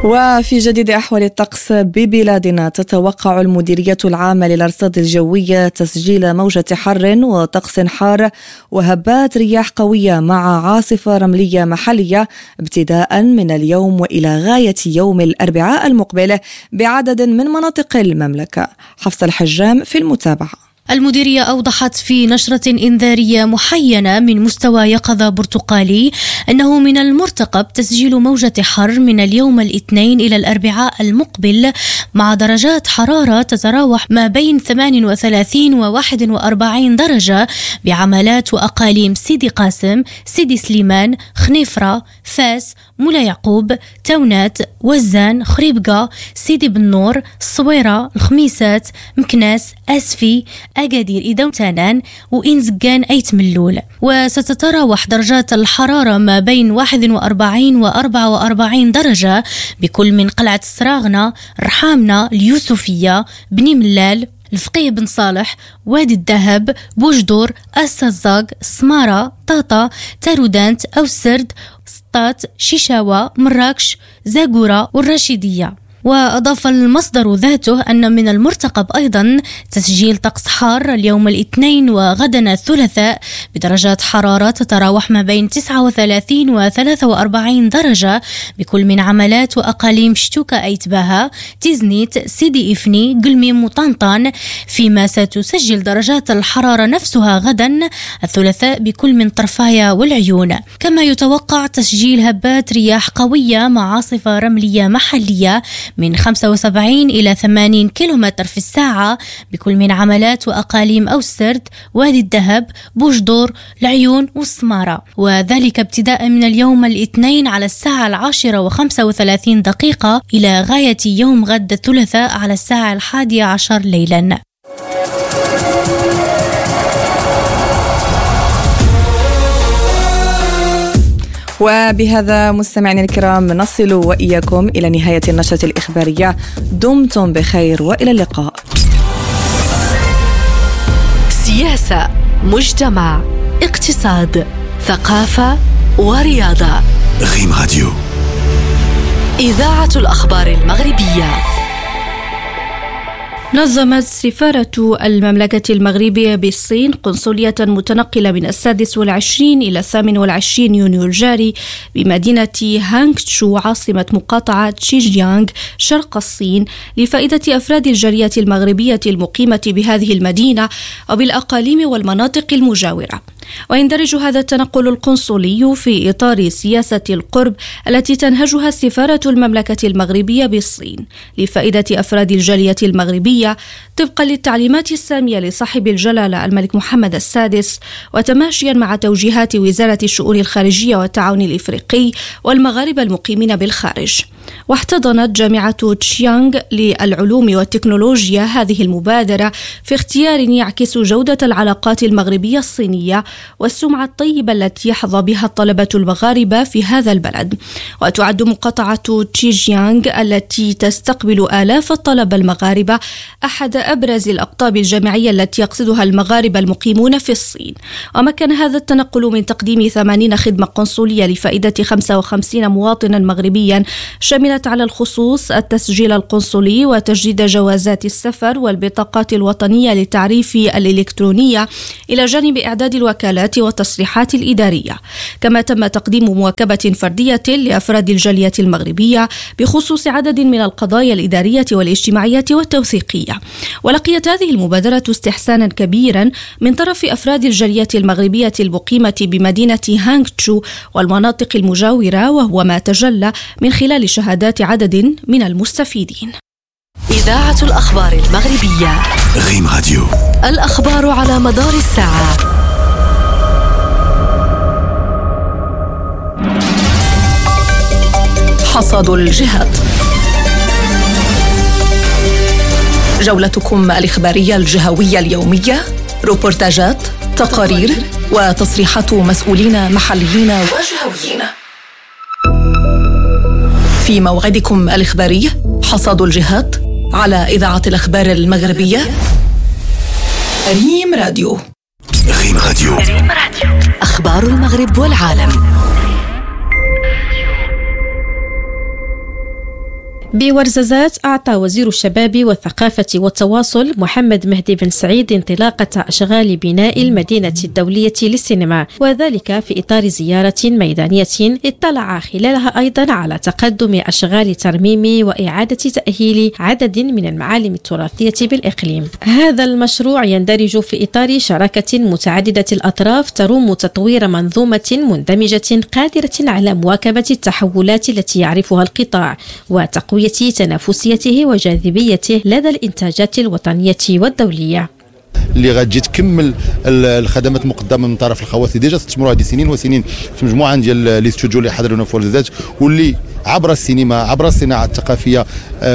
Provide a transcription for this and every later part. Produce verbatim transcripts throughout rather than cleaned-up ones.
وفي جديد أحوال الطقس ببلادنا، تتوقع المديرية العامة للأرصاد الجوية تسجيل موجة حر وطقس حار وهبات رياح قوية مع عاصفة رملية محلية ابتداء من اليوم وإلى غاية يوم الأربعاء المقبل بعدد من مناطق المملكة. حفص الحجام في المتابعة. المديرية أوضحت في نشرة إنذارية محينة من مستوى يقظة برتقالي أنه من المرتقب تسجيل موجة حر من اليوم الاثنين إلى الأربعاء المقبل مع درجات حرارة تتراوح ما بين ثمانية وثلاثين وواحد وأربعين درجة بعملات وأقاليم سيدي قاسم، سيدي سليمان، خنيفرة، فاس، مولا يعقوب، تونات، وزان، خريبقة، سيدي بنور، الصويرة، الخميسات، مكناس، أسفي، أقادير إيدا وتانان وإنزقان أيت ملول. وستتراوح درجات الحرارة ما بين واحد وأربعين وأربعة وأربعين درجة بكل من قلعة السراغنة، رحامنا، اليوسفية، بني ملال، الفقيه بن صالح، وادي الذهب، بوجدور، السزاق، سمارة، طاطا، تارودانت أو السرد، سطات، شيشاوة، مراكش، زاقورة والرشيدية. وأضاف المصدر ذاته أن من المرتقب أيضا تسجيل طقس حار اليوم الاثنين وغدا الثلاثاء بدرجات حرارة تتراوح ما بين تسعة وثلاثين وثلاثة وأربعين درجة بكل من عملات وأقاليم شتوكا أيتباها، تيزنيت، سيدي إفني، قلميم وطنطان، فيما ستسجل درجات الحرارة نفسها غدا الثلاثاء بكل من طرفايا والعيون. كما يتوقع تسجيل هبات رياح قوية مع عاصفة رملية محلية من خمسة وسبعين إلى ثمانين كيلومتر في الساعة بكل من عملات وأقاليم أو السرد، وادي الذهب، بوجدور، العيون والسمارة، وذلك ابتداء من اليوم الاثنين على الساعة العاشرة وخمسة وثلاثين دقيقة إلى غاية يوم غد الثلاثاء على الساعة الحادية عشر ليلا. وبهذا مستمعينا الكرام نصل وإياكم إلى نهاية النشرة الإخبارية. دمتم بخير وإلى اللقاء. سياسة، مجتمع، اقتصاد، ثقافة ورياضة. غيم راديو، إذاعة الأخبار المغربية. نظمت سفارة المملكة المغربية بالصين قنصلية متنقلة من السادس والعشرين إلى الثامن والعشرين يونيو الجاري بمدينة هانغتشو عاصمة مقاطعة شيجيانغ شرق الصين لفائدة أفراد الجالية المغربية المقيمة بهذه المدينة وبالأقاليم والمناطق المجاورة. ويندرج هذا التنقل القنصلي في إطار سياسة القرب التي تنهجها سفارة المملكة المغربية بالصين لفائدة أفراد الجالية المغربية طبقا للتعليمات السامية لصاحب الجلالة الملك محمد السادس، وتماشيا مع توجيهات وزارة الشؤون الخارجية والتعاون الإفريقي والمغاربة المقيمين بالخارج. واحتضنت جامعة تشيانغ للعلوم والتكنولوجيا هذه المبادرة في اختيار يعكس جودة العلاقات المغربية الصينية والسمعة الطيبة التي يحظى بها الطلبة المغاربة في هذا البلد. وتعد مقاطعة تشيجيانغ التي تستقبل آلاف الطلبة المغاربة أحد أبرز الأقطاب الجامعية التي يقصدها المغاربة المقيمون في الصين. ومكن هذا التنقل من تقديم ثمانين خدمة قنصلية لفائدة خمسة وخمسين مواطنا مغربيا، شملت على الخصوص التسجيل القنصلي وتجديد جوازات السفر والبطاقات الوطنية للتعريف الإلكترونية، إلى جانب إعداد الوكالات والتصريحات الإدارية. كما تم تقديم مواكبة فردية لأفراد الجالية المغربية بخصوص عدد من القضايا الإدارية والاجتماعية والتوثيقية. ولقيت هذه المبادرة استحسانا كبيرا من طرف أفراد الجالية المغربية المقيمة بمدينة هانغتشو والمناطق المجاورة، وهو ما تجلى من خلال شهادات عدد من المستفيدين. إذاعة الأخبار المغربية. غيم راديو، الأخبار على مدار الساعة. حصاد الجهات، جولتكم الإخبارية الجهوية اليومية، روبورتاجات، تقارير وتصريحات مسؤولين محليين وجهويين. في موعدكم الإخباري حصاد الجهات على إذاعة الأخبار المغربية ريم راديو. ريم راديو، أخبار المغرب والعالم. بورزازات أعطى وزير الشباب والثقافة والتواصل محمد مهدي بن سعيد انطلاقة أشغال بناء المدينة الدولية للسينما، وذلك في إطار زيارة ميدانية اطلع خلالها أيضا على تقدم أشغال ترميم وإعادة تأهيل عدد من المعالم التراثية بالإقليم. هذا المشروع يندرج في إطار شراكة متعددة الأطراف تروم تطوير منظومة مندمجة قادرة على مواكبة التحولات التي يعرفها القطاع وتقوية تنافسيته وجاذبيته لدى الإنتاجات الوطنية والدولية. اللي غتجي تكمل الخدمات المقدمه من طرف الخواص اللي ديجا استثمروا هذه سنين وسنين في مجموعه ديال لي ستوديو اللي حضرونا في ورزازات، واللي عبر السينما عبر الصناعه الثقافيه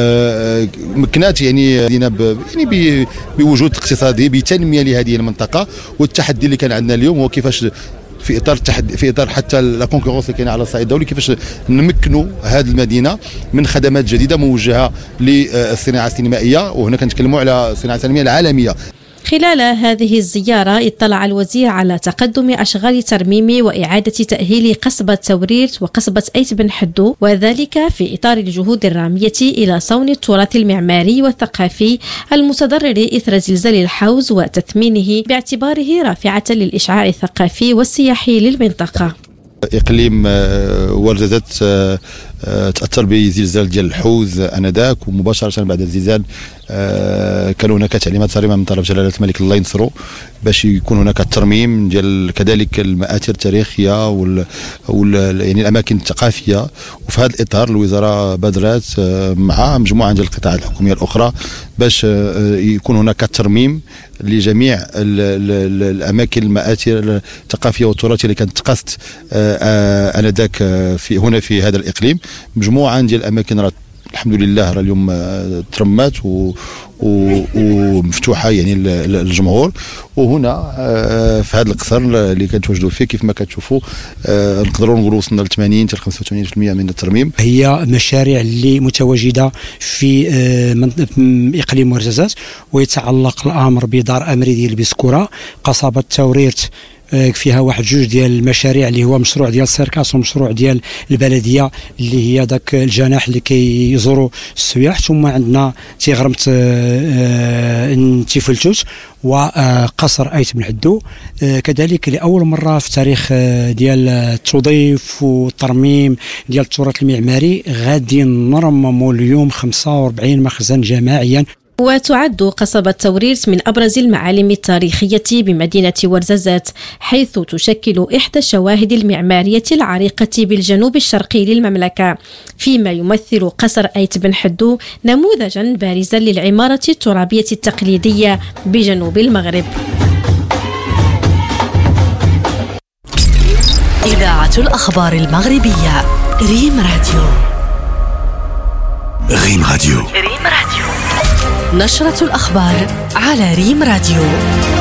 مكنات يعني دينا يعني بوجود اقتصادي بتنميه لهذه المنطقه. والتحدي اللي كان عندنا اليوم هو كيفاش في اطار التحدي في اطار حتى لا كونكورونس اللي كاينه على الصعيد الدولي كيفاش نمكنوا هذه المدينه من خدمات جديده موجهه للصناعه السينمائيه، وهنا كنتكلموا على الصناعه السينمائيه العالميه. خلال هذه الزيارة اطلع الوزير على تقدم أشغال ترميم وإعادة تأهيل قصبة توريرت وقصبة أيت بن حدو، وذلك في إطار الجهود الرامية إلى صون التراث المعماري والثقافي المتضرر إثر زلزال الحوز وتثمينه باعتباره رافعة للإشعاع الثقافي والسياحي للمنطقة. إقليم ورزازات تأثر بزلزال ديال الحوز آنذاك، ومباشرة بعد الزلزال كان هناك تعليمات صارمة من طرف جلالة الملك الله ينصرو باش يكون هناك الترميم ديال كذلك المآثر التاريخية وال, وال يعني الأماكن الثقافية. وفي هذا الإطار الوزارة بادرات مع مجموعة ديال القطاعات الحكومية الأخرى باش يكون هناك ترميم لجميع ال ال الأماكن المآثر الثقافية والتراثية اللي كانت تقصت آنذاك في هنا في هذا الإقليم. مجموعة ديال الأماكن راه الحمد لله راه اليوم ترمات ومفتوحه يعني للجمهور. وهنا في هذا القصر اللي كنتواجدوا فيه كيف ما كتشوفوا نقدروا نقولوا وصلنا ل ثمانين حتى خمسة وثمانين بالمئة من الترميم. هي مشاريع اللي متواجده في اقليم ورزازات، ويتعلق الامر بدار امري ديال بسكوره، قصبه توريرت فيها واحد جوج ديال المشاريع اللي هو مشروع ديال السيركاس ومشروع ديال البلديه اللي هي داك الجناح اللي كيزوروا السياح. ثم عندنا تيغرمت تيفلتوت وقصر ايت بن حدو، كذلك لاول مره في تاريخ ديال التوظيف والترميم ديال التراث المعماري غادي نرمموا اليوم خمسة وأربعين مخزن جماعيا. وتعد قصبة توريرت من أبرز المعالم التاريخية بمدينة ورزازات، حيث تشكل إحدى الشواهد المعمارية العريقة بالجنوب الشرقي للمملكة، فيما يمثل قصر أيت بن حدو نموذجا بارزا للعمارة الترابية التقليدية بجنوب المغرب. إذاعة الأخبار المغربية ريم راديو. ريم راديو. ريم راديو. نشرة الأخبار على ريم راديو.